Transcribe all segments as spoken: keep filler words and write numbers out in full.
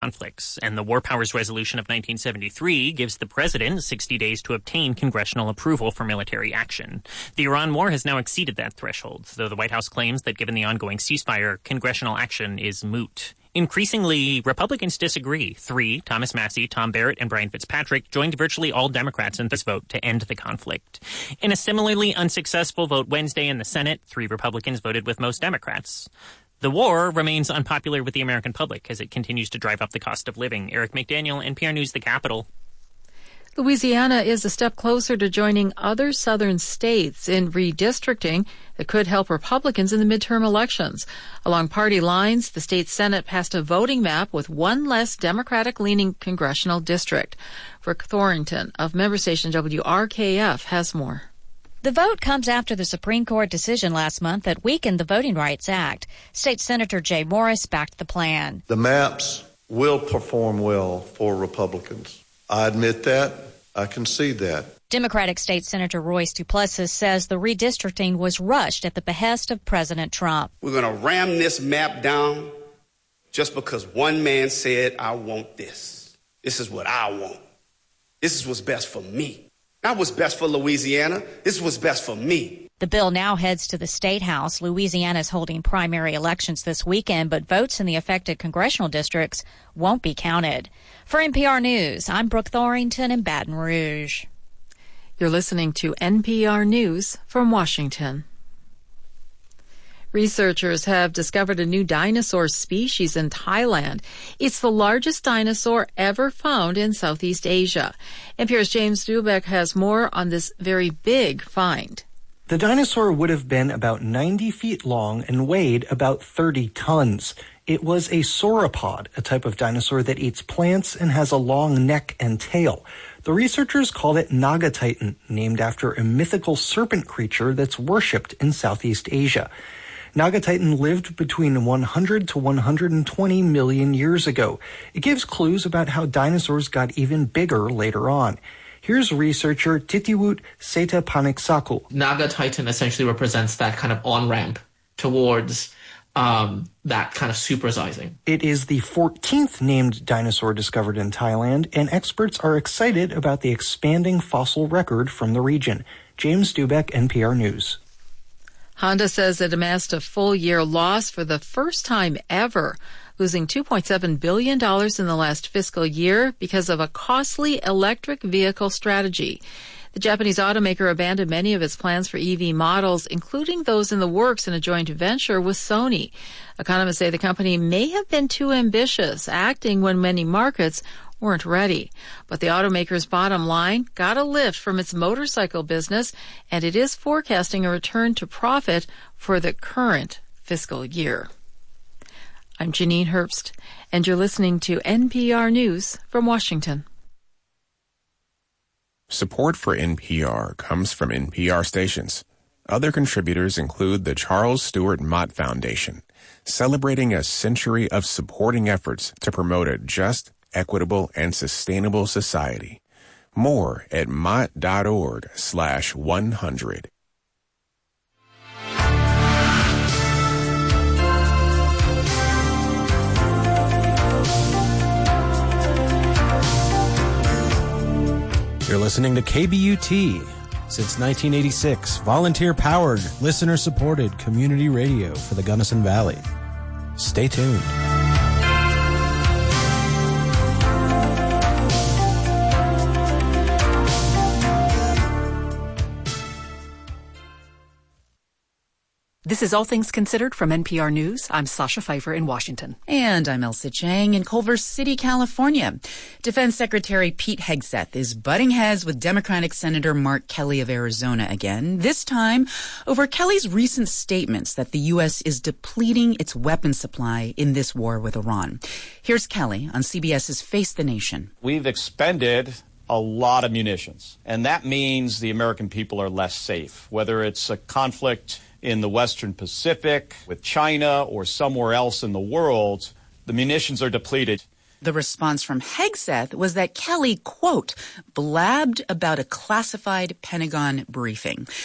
conflicts, and the War Powers Resolution of nineteen seventy-three gives the president sixty days to obtain congressional approval for military action. The Iran war has now exceeded that threshold, though the White House claims that given the ongoing ceasefire, congressional action is moot. Increasingly, Republicans disagree. Three, Thomas Massie, Tom Barrett, and Brian Fitzpatrick, joined virtually all Democrats in this vote to end the conflict. In a similarly unsuccessful vote Wednesday in the Senate, three Republicans voted with most Democrats. The war remains unpopular with the American public as it continues to drive up the cost of living. Eric McDaniel, N P R News, The Capitol. Louisiana is a step closer to joining other southern states in redistricting that could help Republicans in the midterm elections. Along party lines, the state Senate passed a voting map with one less Democratic-leaning congressional district. Brooke Thorington of member station W R K F has more. The vote comes after the Supreme Court decision last month that weakened the Voting Rights Act. State Senator Jay Morris backed the plan. The maps will perform well for Republicans. I admit that. I concede that. Democratic State Senator Royce Duplessis says the redistricting was rushed at the behest of President Trump. We're going to ram this map down just because one man said, I want this. This is what I want. This is what's best for me. Not what's best for Louisiana. This is what's best for me. The bill now heads to the State House. Louisiana is holding primary elections this weekend, but votes in the affected congressional districts won't be counted. For N P R News, I'm Brooke Thorington in Baton Rouge. You're listening to N P R News from Washington. Researchers have discovered a new dinosaur species in Thailand. It's the largest dinosaur ever found in Southeast Asia. N P R's James Dubeck has more on this very big find. The dinosaur would have been about ninety feet long and weighed about thirty tons. It was a sauropod, a type of dinosaur that eats plants and has a long neck and tail. The researchers called it Nagatitan, named after a mythical serpent creature that's worshipped in Southeast Asia. Nagatitan lived between one hundred to one hundred twenty million years ago. It gives clues about how dinosaurs got even bigger later on. Here's researcher Titiwut Setapaniksaku. Nagatitan essentially represents that kind of on-ramp towards um, that kind of supersizing. It is the fourteenth named dinosaur discovered in Thailand, and experts are excited about the expanding fossil record from the region. James Dubeck, N P R News. Honda says it amassed a full-year loss for the first time ever, losing two point seven billion dollars in the last fiscal year because of a costly electric vehicle strategy. The Japanese automaker abandoned many of its plans for E V models, including those in the works in a joint venture with Sony. Economists say the company may have been too ambitious, acting when many markets weren't ready. But the automaker's bottom line got a lift from its motorcycle business, and it is forecasting a return to profit for the current fiscal year. I'm Janine Herbst, and you're listening to N P R News from Washington. Support for N P R comes from N P R stations. Other contributors include the Charles Stewart Mott Foundation, celebrating a century of supporting efforts to promote a just, equitable, and sustainable society. More at mott.org slash 100. You're listening to K B U T. Since nineteen eighty-six, volunteer-powered, listener-supported community radio for the Gunnison Valley. Stay tuned. This is All Things Considered from N P R News. I'm Sasha Pfeiffer in Washington. And I'm Elsa Chang in Culver City, California. Defense Secretary Pete Hegseth is butting heads with Democratic Senator Mark Kelly of Arizona again, this time over Kelly's recent statements that the U S is depleting its weapons supply in this war with Iran. Here's Kelly on CBS's Face the Nation. We've expended a lot of munitions, and that means the American people are less safe, whether it's a conflict in the Western Pacific, with China, or somewhere else in the world. The munitions are depleted. The response from Hegseth was that Kelly, quote, blabbed about a classified Pentagon briefing.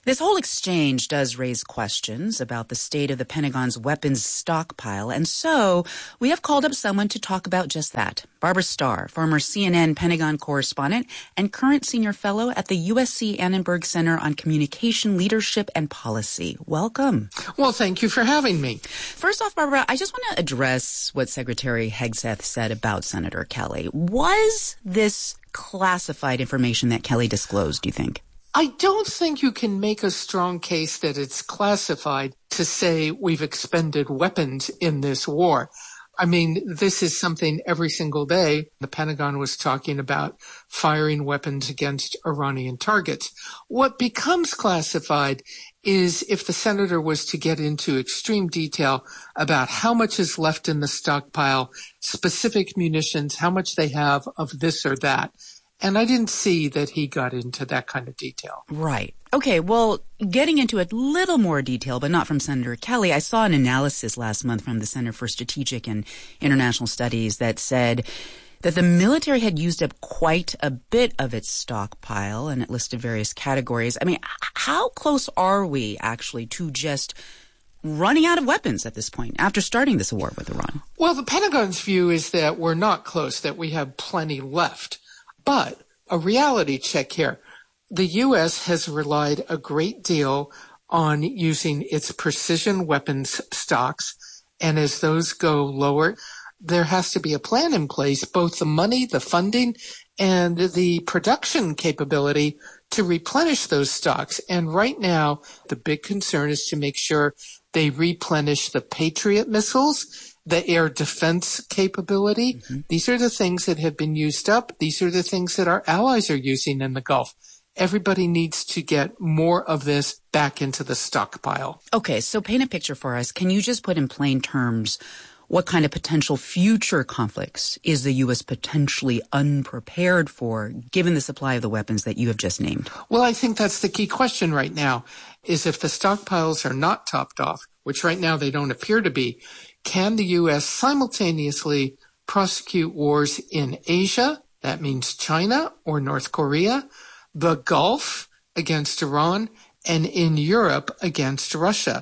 This whole exchange does raise questions about the state of the Pentagon's weapons stockpile, and so we have called up someone to talk about just that. Barbara Starr, former C N N Pentagon correspondent and current senior fellow at the U S C Annenberg Center on Communication Leadership and Policy. Welcome. Well, thank you for having me. First off, Barbara, I just want to address what Secretary Hegseth said about Senator Kelly. Was this classified information that Kelly disclosed, do you think? I don't think you can make a strong case that it's classified to say we've expended weapons in this war. I mean, this is something every single day the Pentagon was talking about firing weapons against Iranian targets. What becomes classified is if the senator was to get into extreme detail about how much is left in the stockpile, specific munitions, how much they have of this or that. And I didn't see that he got into that kind of detail. Right. Okay, well, getting into a little more detail, but not from Senator Kelly, I saw an analysis last month from the Center for Strategic and International Studies that said that the military had used up quite a bit of its stockpile, and it listed various categories. I mean, how close are we actually to just running out of weapons at this point after starting this war with Iran? Well, the Pentagon's view is that we're not close, that we have plenty left. But a reality check here. The U S has relied a great deal on using its precision weapons stocks. And as those go lower, there has to be a plan in place, both the money, the funding, and the production capability to replenish those stocks. And right now, the big concern is to make sure they replenish the Patriot missiles, the air defense capability. Mm-hmm. These are the things that have been used up. These are the things that our allies are using in the Gulf. Everybody needs to get more of this back into the stockpile. Okay, so paint a picture for us. Can you just put in plain terms what kind of potential future conflicts is the U S potentially unprepared for, given the supply of the weapons that you have just named? Well, I think that's the key question right now, is if the stockpiles are not topped off, which right now they don't appear to be, can the U S simultaneously prosecute wars in Asia, that means China or North Korea, the Gulf against Iran, and in Europe against Russia?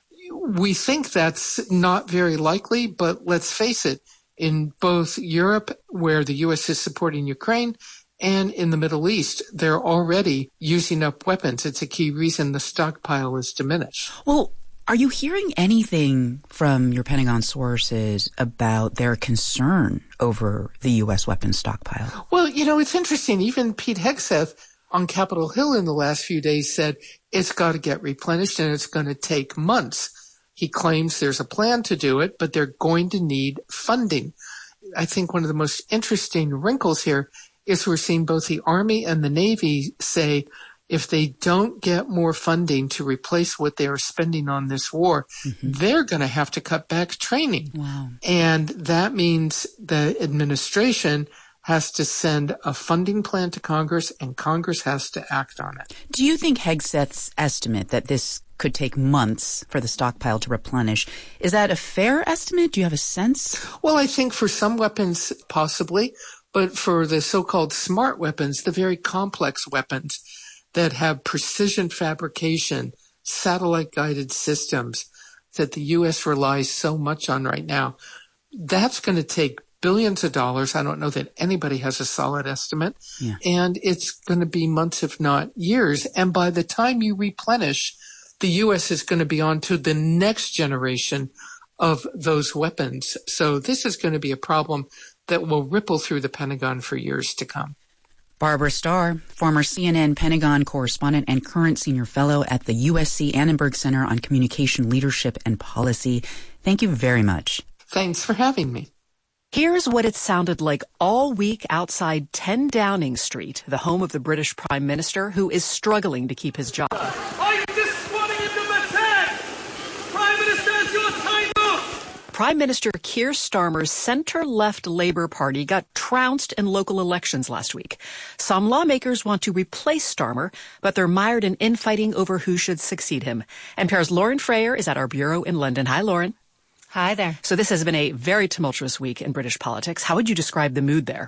We think that's not very likely, but let's face it, in both Europe, where the U S is supporting Ukraine, and in the Middle East, they're already using up weapons. It's a key reason the stockpile is diminished. Well, are you hearing anything from your Pentagon sources about their concern over the U S weapons stockpile? Well, you know, it's interesting. Even Pete Hegseth on Capitol Hill in the last few days said it's got to get replenished and it's going to take months. He claims there's a plan to do it, but they're going to need funding. I think one of the most interesting wrinkles here is we're seeing both the Army and the Navy say if they don't get more funding to replace what they are spending on this war, mm-hmm. they're going to have to cut back training. Wow. And that means the administration has to send a funding plan to Congress, and Congress has to act on it. Do you think Hegseth's estimate that this could take months for the stockpile to replenish, is that a fair estimate? Do you have a sense? Well, I think for some weapons, possibly, but for the so-called smart weapons, the very complex weapons that have precision fabrication, satellite-guided systems that the U S relies so much on right now, that's going to take billions of dollars. I don't know that anybody has a solid estimate. Yeah. And it's going to be months, if not years. And by the time you replenish, the U S is going to be on to the next generation of those weapons. So this is going to be a problem that will ripple through the Pentagon for years to come. Barbara Starr, former C N N Pentagon correspondent and current senior fellow at the U S C Annenberg Center on Communication Leadership and Policy. Thank you very much. Thanks for having me. Here's what it sounded like all week outside ten Downing Street, the home of the British Prime Minister, who is struggling to keep his job. I'm disappointed in the attack! Prime Minister, it's your time up! Prime Minister Keir Starmer's center-left Labour Party got trounced in local elections last week. Some lawmakers want to replace Starmer, but they're mired in infighting over who should succeed him. N P R's Lauren Frayer is at our bureau in London. Hi, Lauren. Hi there. So this has been a very tumultuous week in British politics. How would you describe the mood there?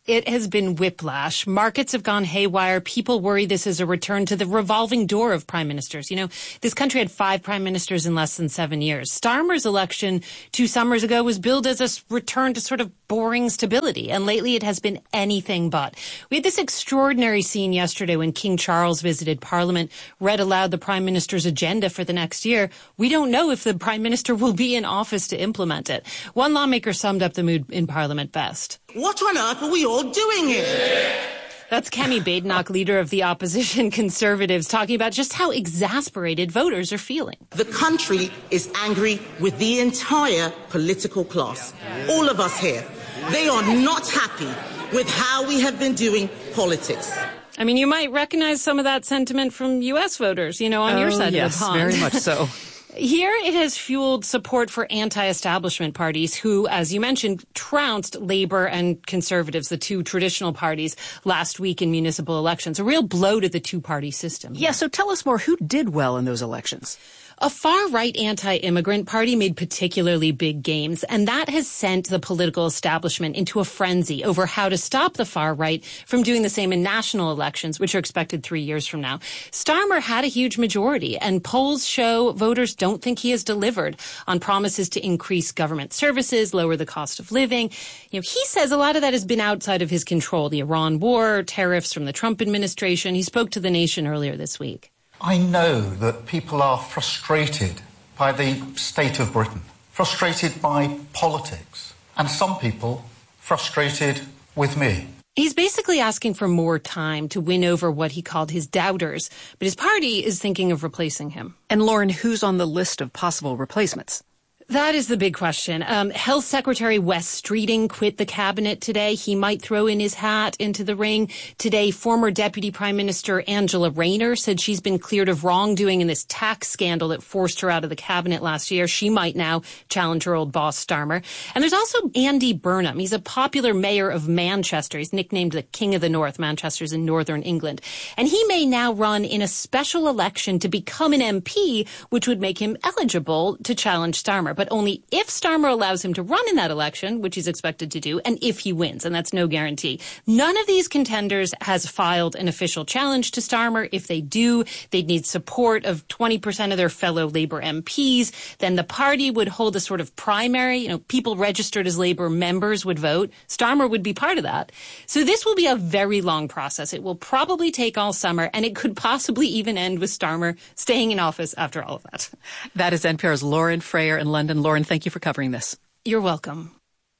It has been whiplash. Markets have gone haywire. People worry this is a return to the revolving door of prime ministers. You know, this country had five prime ministers in less than seven years. Starmer's election two summers ago was billed as a return to sort of boring stability, and lately it has been anything but. We had this extraordinary scene yesterday when King Charles visited Parliament, read aloud the prime minister's agenda for the next year. We don't know if the prime minister will be in office to implement it. One lawmaker summed up the mood in Parliament best. What on earth are we all doing here? That's Kemi Badenoch, leader of the opposition Conservatives, talking about just how exasperated voters are feeling. The country is angry with the entire political class. All of us here. They are not happy with how we have been doing politics. I mean, you might recognize some of that sentiment from U S voters, you know, on oh, your side yes, of the pond. Very much so. Here, it has fueled support for anti-establishment parties who, as you mentioned, trounced Labour and Conservatives, the two traditional parties, last week in municipal elections. A real blow to the two-party system. Yeah, so tell us more. Who did well in those elections? A far-right anti-immigrant party made particularly big gains, and that has sent the political establishment into a frenzy over how to stop the far-right from doing the same in national elections, which are expected three years from now. Starmer had a huge majority, and polls show voters don't think he has delivered on promises to increase government services, lower the cost of living. You know, he says a lot of that has been outside of his control. The Iran war, tariffs from the Trump administration. He spoke to The Nation earlier this week. I know that people are frustrated by the state of Britain, frustrated by politics, and some people frustrated with me. He's basically asking for more time to win over what he called his doubters, but his party is thinking of replacing him. And Lauren, who's on the list of possible replacements? That is the big question. Um, Health Secretary Wes Streeting quit the cabinet today. He might throw in his hat into the ring. Today, former Deputy Prime Minister Angela Rayner said she's been cleared of wrongdoing in this tax scandal that forced her out of the cabinet last year. She might now challenge her old boss, Starmer. And there's also Andy Burnham. He's a popular mayor of Manchester. He's nicknamed the King of the North. Manchester's in northern England. And he may now run in a special election to become an M P, which would make him eligible to challenge Starmer. But only if Starmer allows him to run in that election, which he's expected to do, and if he wins, and that's no guarantee. None of these contenders has filed an official challenge to Starmer. If they do, they'd need support of twenty percent of their fellow Labour M Ps. Then the party would hold a sort of primary. You know, people registered as Labour members would vote. Starmer would be part of that. So this will be a very long process. It will probably take all summer, and it could possibly even end with Starmer staying in office after all of that. That is N P R's Lauren Frayer in London. Lauren, thank you for covering this. You're welcome.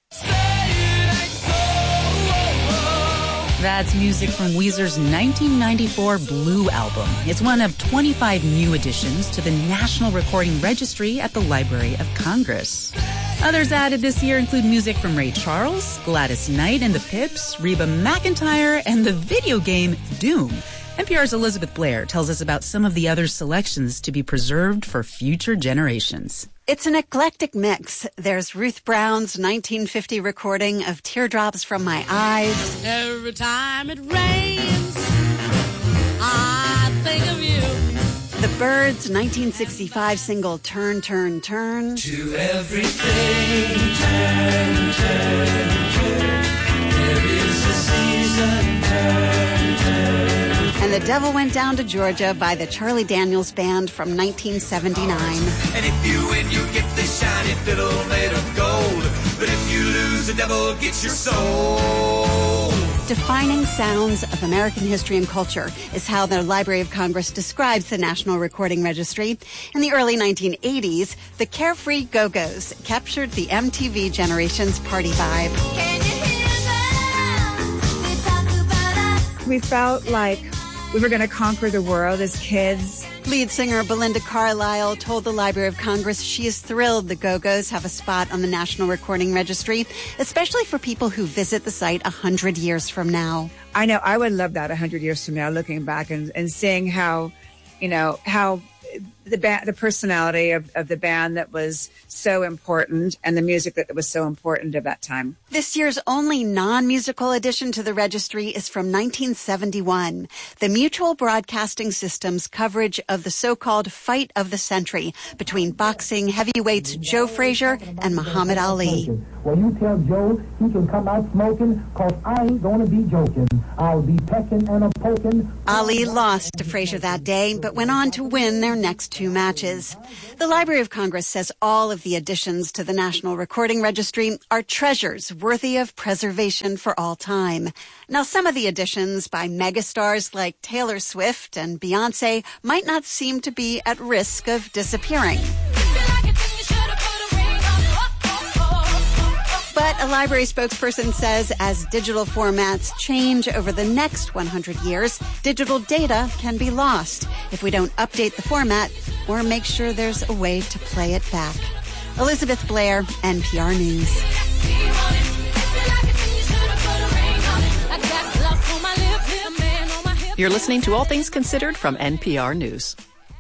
That's music from Weezer's nineteen ninety-four Blue album. It's one of twenty-five new additions to the National Recording Registry at the Library of Congress. Others added this year include music from Ray Charles, Gladys Knight and the Pips, Reba McEntire, and the video game Doom. N P R's Elizabeth Blair tells us about some of the other selections to be preserved for future generations. It's an eclectic mix. There's Ruth Brown's nineteen fifty recording of Teardrops from My Eyes. Every time it rains, I think of you. The Byrds' nineteen sixty-five single Turn, Turn, Turn. To everything, turn, turn, turn. There is a season, turn, turn. And The Devil Went Down to Georgia by the Charlie Daniels Band from nineteen seventy-nine. And if you win, you get this shiny fiddle made of gold. But if you lose, the devil gets your soul. Defining sounds of American history and culture is how the Library of Congress describes the National Recording Registry. In the early nineteen eighties, the Carefree Go-Go's captured the M T V generation's party vibe. Can you hear them? They talk about us. We felt like we were going to conquer the world as kids. Lead singer Belinda Carlisle told the Library of Congress she is thrilled the Go-Go's have a spot on the National Recording Registry, especially for people who visit the site a hundred years from now. I know I would love that a hundred years from now, looking back and, and seeing how, you know, how the ba- the personality of, of the band that was so important and the music that was so important at that time. This year's only non-musical addition to the registry is from nineteen seventy-one, the Mutual Broadcasting System's coverage of the so-called fight of the century between boxing heavyweights Joe Frazier and Muhammad Ali. Well, you tell Joe he can come out smoking, cause I ain't gonna be joking. I'll be pecking and a poking. Ali lost to Frazier that day, but went on to win their next two matches. The Library of Congress says all of the additions to the National Recording Registry are treasures worthy of preservation for all time. Now, some of the additions by megastars like Taylor Swift and Beyonce might not seem to be at risk of disappearing. But a library spokesperson says as digital formats change over the next one hundred years, digital data can be lost if we don't update the format or make sure there's a way to play it back. Elizabeth Blair, N P R News. You're listening to All Things Considered from N P R News.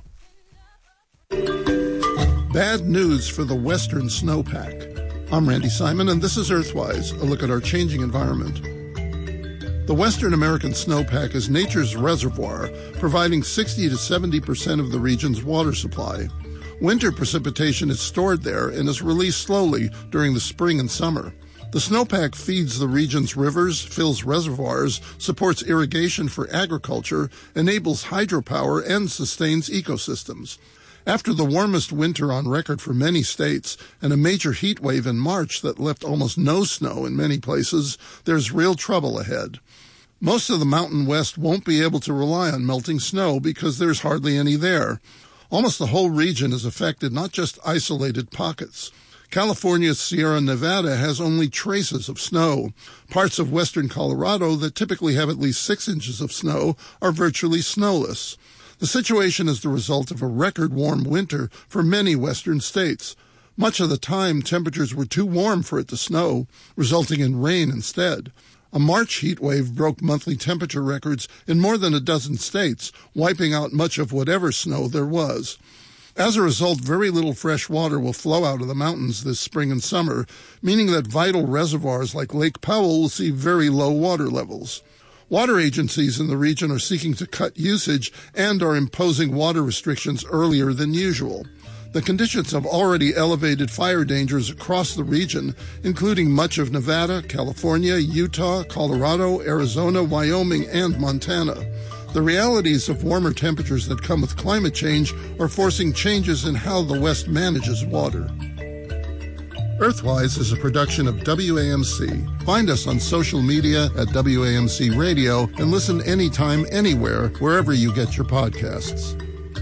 Bad news for the western snowpack. I'm Randy Simon, and this is Earthwise, a look at our changing environment. The Western American snowpack is nature's reservoir, providing sixty to seventy percent of the region's water supply. Winter precipitation is stored there and is released slowly during the spring and summer. The snowpack feeds the region's rivers, fills reservoirs, supports irrigation for agriculture, enables hydropower, and sustains ecosystems. After the warmest winter on record for many states and a major heat wave in March that left almost no snow in many places, there's real trouble ahead. Most of the Mountain West won't be able to rely on melting snow because there's hardly any there. Almost the whole region is affected, not just isolated pockets. California's Sierra Nevada has only traces of snow. Parts of western Colorado that typically have at least six inches of snow are virtually snowless. The situation is the result of a record warm winter for many western states. Much of the time, temperatures were too warm for it to snow, resulting in rain instead. A March heat wave broke monthly temperature records in more than a dozen states, wiping out much of whatever snow there was. As a result, very little fresh water will flow out of the mountains this spring and summer, meaning that vital reservoirs like Lake Powell will see very low water levels. Water agencies in the region are seeking to cut usage and are imposing water restrictions earlier than usual. The conditions have already elevated fire dangers across the region, including much of Nevada, California, Utah, Colorado, Arizona, Wyoming, and Montana. The realities of warmer temperatures that come with climate change are forcing changes in how the West manages water. Earthwise is a production of W A M C. Find us on social media at W A M C Radio and listen anytime, anywhere, wherever you get your podcasts.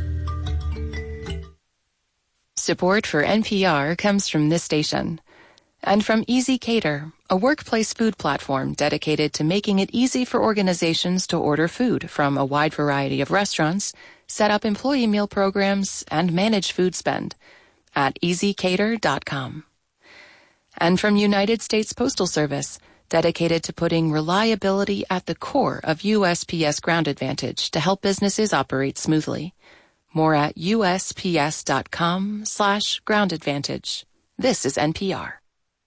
Support for N P R comes from this station and from Easy Cater, a workplace food platform dedicated to making it easy for organizations to order food from a wide variety of restaurants, set up employee meal programs, and manage food spend at easy cater dot com. And from United States Postal Service, dedicated to putting reliability at the core of U S P S Ground Advantage to help businesses operate smoothly. More at U S P S dot com slash ground advantage. This is N P R.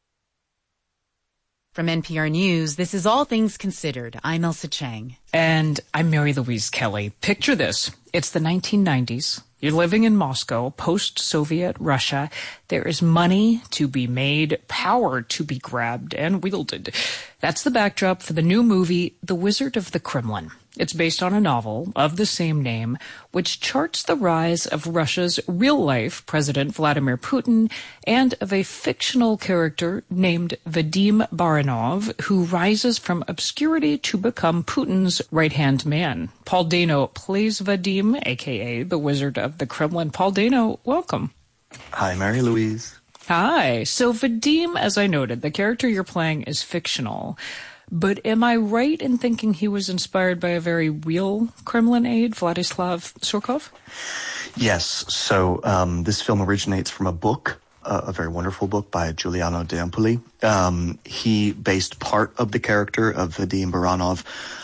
From N P R News, this is All Things Considered. I'm Elsa Chang. And I'm Mary Louise Kelly. Picture this. It's the nineteen nineties. You're living in Moscow, post-Soviet Russia. There is money to be made, power to be grabbed and wielded. That's the backdrop for the new movie, The Wizard of the Kremlin. It's based on a novel of the same name, which charts the rise of Russia's real-life President Vladimir Putin and of a fictional character named Vadim Baranov, who rises from obscurity to become Putin's right-hand man. Paul Dano plays Vadim, a k a the Wizard of the Kremlin. Paul Dano, welcome. Hi, Mary Louise. Hi. So Vadim, as I noted, the character you're playing is fictional. But am I right in thinking he was inspired by a very real Kremlin aide, Vladislav Surkov? Yes. So um, this film originates from a book, uh, a very wonderful book by Giuliano De Empoli. Um, he based part of the character of Vadim Baranov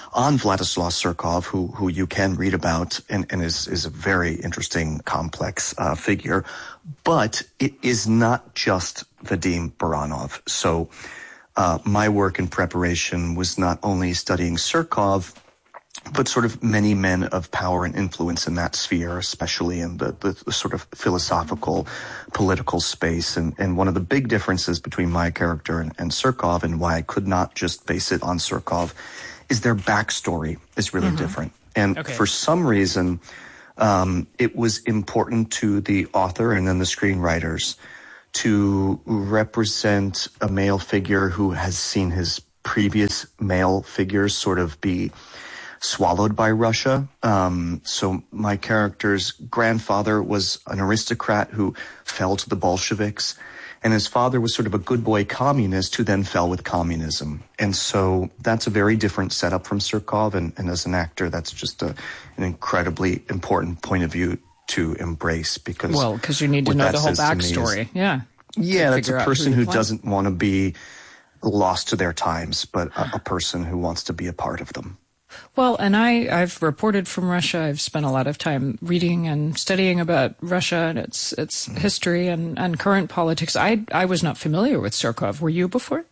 on Vladislav Surkov, who who you can read about and, and is, is a very interesting, complex uh, figure. But it is not just Vadim Baranov. So uh, my work in preparation was not only studying Surkov, but sort of many men of power and influence in that sphere, especially in the, the, the sort of philosophical, political space. And, and one of the big differences between my character and, and Surkov, and why I could not just base it on Surkov, is their backstory is really mm-hmm. different. And okay. for some reason, um, it was important to the author and then the screenwriters to represent a male figure who has seen his previous male figures sort of be swallowed by Russia. Um, so my character's grandfather was an aristocrat who fell to the Bolsheviks, and his father was sort of a good boy communist who then fell with communism. And so that's a very different setup from Surkov, and, and as an actor, that's just a, an incredibly important point of view to embrace, because well, because you need to know the whole backstory. Is, yeah, yeah, that's a person who, who doesn't want to be lost to their times, but a, a person who wants to be a part of them. Well, and I, I've reported from Russia. I've spent a lot of time reading and studying about Russia and its its mm-hmm. history and, and current politics. I I was not familiar with Surkov. Were you before?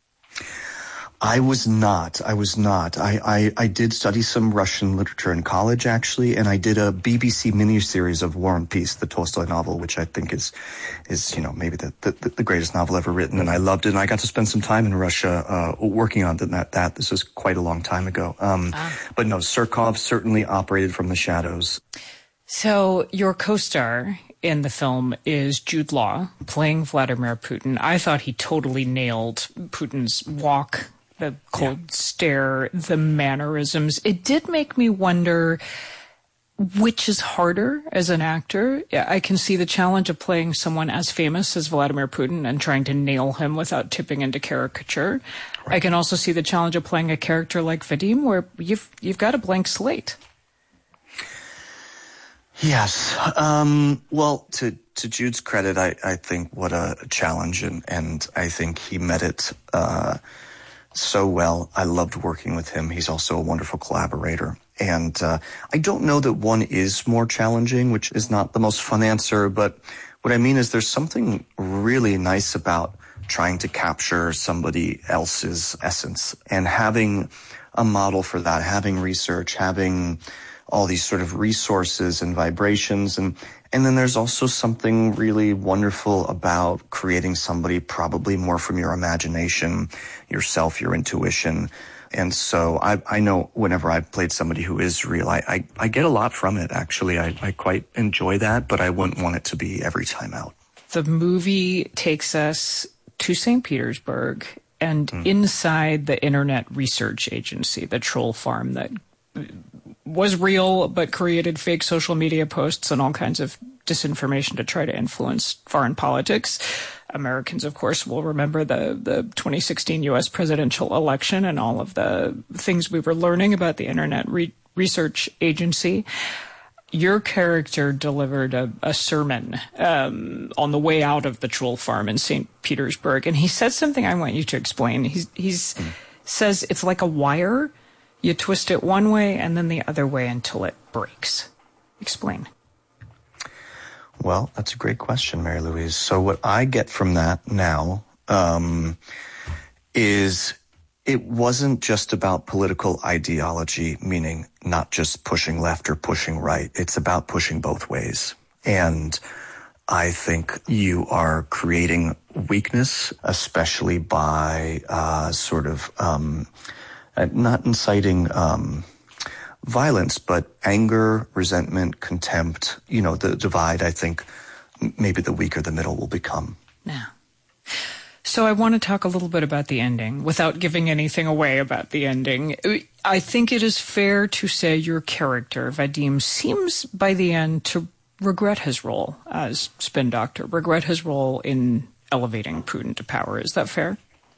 I was not. I was not. I, I, I did study some Russian literature in college, actually, and I did a B B C miniseries of War and Peace, the Tolstoy novel, which I think is, is you know, maybe the, the, the greatest novel ever written, and I loved it. And I got to spend some time in Russia uh, working on that. That this was quite a long time ago. Um, ah. But no, Surkov certainly operated from the shadows. So your co-star in the film is Jude Law, playing Vladimir Putin. I thought he totally nailed Putin's walk, the cold yeah. stare, the mannerisms. It did make me wonder which is harder as an actor. I can see the challenge of playing someone as famous as Vladimir Putin and trying to nail him without tipping into caricature. Right. I can also see the challenge of playing a character like Vadim, where you've you've got a blank slate. Yes. Um, well, to, to Jude's credit, I, I think what a challenge, and, and I think he met it uh, so well. I loved working with him. He's also a wonderful collaborator. And uh, I don't know that one is more challenging, which is not the most fun answer, but what I mean is there's something really nice about trying to capture somebody else's essence and having a model for that, having research, having all these sort of resources and vibrations. And, and then there's also something really wonderful about creating somebody probably more from your imagination, yourself, your intuition. And so I, I know whenever I've played somebody who is real, I, I, I get a lot from it, actually. I, I quite enjoy that, but I wouldn't want it to be every time out. The movie takes us to Saint Petersburg and mm. inside the Internet Research Agency, the troll farm that was real but created fake social media posts and all kinds of disinformation to try to influence foreign politics. Americans, of course, will remember the, the twenty sixteen U S presidential election and all of the things we were learning about the Internet Re- Research Agency. Your character delivered a, a sermon um, on the way out of the troll farm in Saint Petersburg, and he said something I want you to explain. He's, he's mm. says it's like a wire. You twist it one way and then the other way until it breaks. Explain. Well, that's a great question, Mary Louise. So what I get from that now um, is it wasn't just about political ideology, meaning not just pushing left or pushing right. It's about pushing both ways. And I think you are creating weakness, especially by uh, sort of um, not inciting um, violence, but anger, resentment, contempt, you know, the divide, I think maybe the weaker the middle will become. Yeah. So I want to talk a little bit about the ending without giving anything away about the ending. I think it is fair to say your character, Vadim, seems by the end to regret his role as spin doctor, regret his role in elevating Putin to power. Is that fair?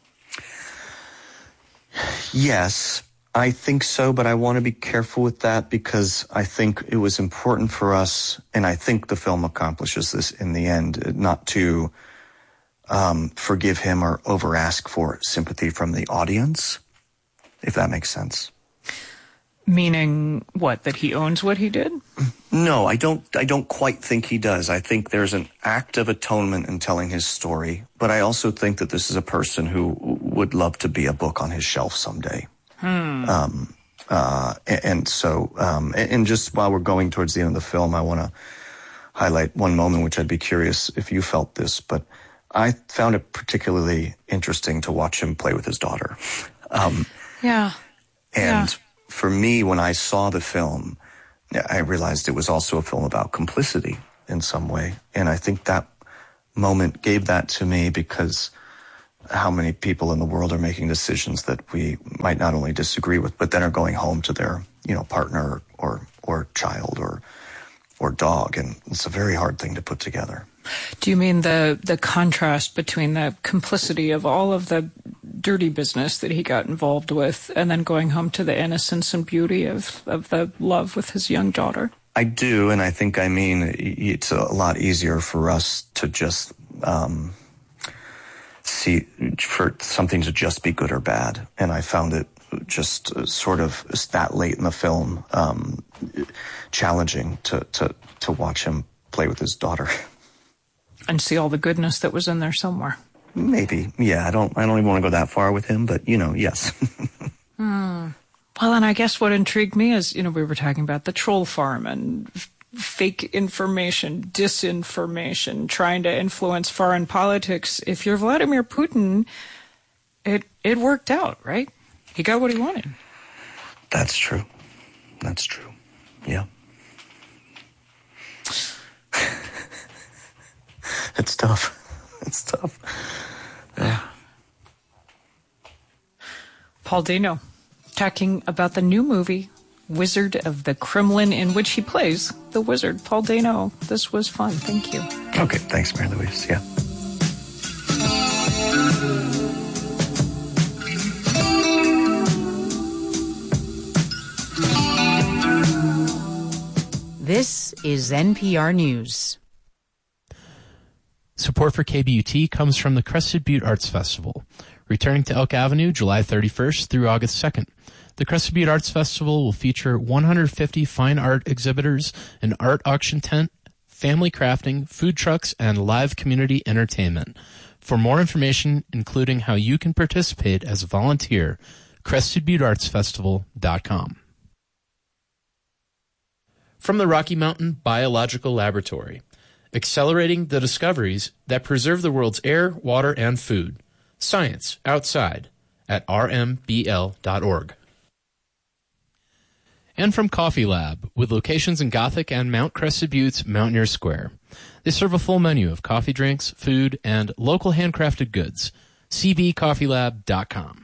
Yes, I think so, but I want to be careful with that because I think it was important for us, and I think the film accomplishes this in the end, not to um, forgive him or over ask for sympathy from the audience, if that makes sense. Meaning what? That he owns what he did? No, I don't. I don't quite think he does. I think there's an act of atonement in telling his story, but I also think that this is a person who would love to be a book on his shelf someday. Hmm. Um, uh, and, and so, um, and, and just while we're going towards the end of the film, I want to highlight one moment, which I'd be curious if you felt this, but I found it particularly interesting to watch him play with his daughter. Um, yeah. And yeah. for me, when I saw the film, I realized it was also a film about complicity in some way. And I think that moment gave that to me because how many people in the world are making decisions that we might not only disagree with, but then are going home to their, you know, partner or, or child or, or dog. And it's a very hard thing to put together. Do you mean the, the contrast between the complicity of all of the dirty business that he got involved with and then going home to the innocence and beauty of, of the love with his young daughter? I do, and I think I mean it's a lot easier for us to just um, see, for something to just be good or bad. And I found it just sort of that late in the film um, challenging to, to, to watch him play with his daughter. And see all the goodness that was in there somewhere. Maybe, yeah. I don't. I don't even want to go that far with him, but you know, yes. hmm. Well, and I guess what intrigued me is, you know, we were talking about the troll farm and f- fake information, disinformation, trying to influence foreign politics. If you're Vladimir Putin, it it worked out, right? He got what he wanted. That's true. That's true. Yeah. It's tough. It's tough. Yeah. Paul Dano talking about the new movie, Wizard of the Kremlin, in which he plays the wizard. Paul Dano, this was fun. Thank you. Okay. Thanks, Mary Louise. Yeah. This is N P R News. Support for K B U T comes from the Crested Butte Arts Festival, returning to Elk Avenue July thirty-first through August second. The Crested Butte Arts Festival will feature one hundred fifty fine art exhibitors, an art auction tent, family crafting, food trucks, and live community entertainment. For more information, including how you can participate as a volunteer, crested butte arts festival dot com. From the Rocky Mountain Biological Laboratory, accelerating the discoveries that preserve the world's air, water, and food. Science outside at r m b l dot org. And from Coffee Lab, with locations in Gothic and Mount Crested Butte's Mountaineer Square. They serve a full menu of coffee drinks, food, and local handcrafted goods. c b coffee lab dot com.